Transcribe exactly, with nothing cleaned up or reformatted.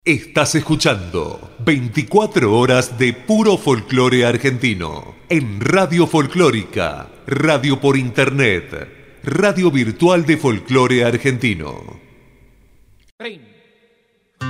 Estás escuchando veinticuatro horas de puro folclore argentino en Radio Folclórica, radio por internet, radio virtual de folclore argentino. treinta.